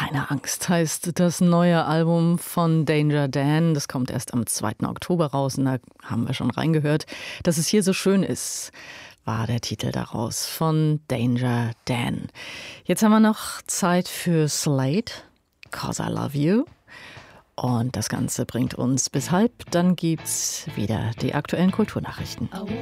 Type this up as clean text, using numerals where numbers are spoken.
Keine Angst heißt das neue Album von Danger Dan. Das kommt erst am 2. Oktober raus und da haben wir schon reingehört. Dass es hier so schön ist, war der Titel daraus von Danger Dan. Jetzt haben wir noch Zeit für Slade, 'Cause I Love You. Und das Ganze bringt uns bis halb. Dann gibt's wieder die aktuellen Kulturnachrichten.